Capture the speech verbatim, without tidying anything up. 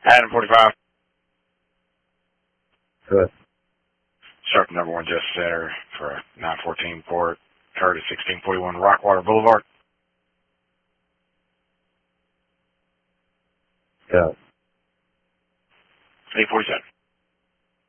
Adam forty-five. Good. Sharp number one Justice Center for a nine fourteen port. Curtis sixteen forty-one Rockwater Boulevard. Yeah. eight forty-seven.